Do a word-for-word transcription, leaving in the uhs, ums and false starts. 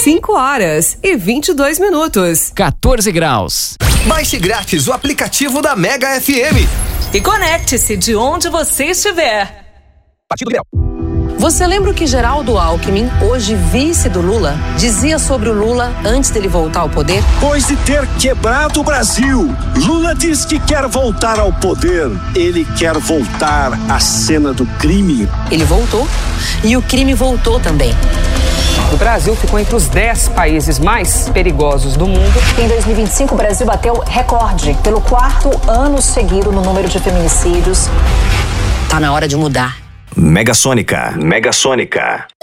cinco horas e vinte e dois minutos. quatorze graus. Baixe grátis o aplicativo da Mega F M. E conecte-se de onde você estiver. Partido Liberal. Você lembra o que Geraldo Alckmin, hoje vice do Lula, dizia sobre o Lula antes dele voltar ao poder? Depois de ter quebrado o Brasil, Lula diz que quer voltar ao poder. Ele quer voltar à cena do crime. Ele voltou e o crime voltou também. O Brasil ficou entre os dez países mais perigosos do mundo. Em dois mil e vinte e cinco, o Brasil bateu recorde pelo quarto ano seguido no número de feminicídios. Tá na hora de mudar. Mega Sônica. Mega Sônica.